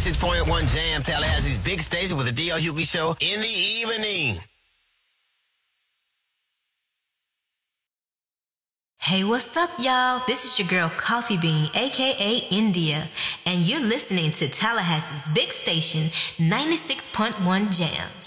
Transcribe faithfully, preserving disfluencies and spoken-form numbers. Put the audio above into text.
ninety-six point one Jam, Tallahassee's big station with the D L Hughley Show in the evening. Hey, what's up, y'all? This is your girl Coffee Bean, a k a. India, and you're listening to Tallahassee's big station, ninety-six point one Jam.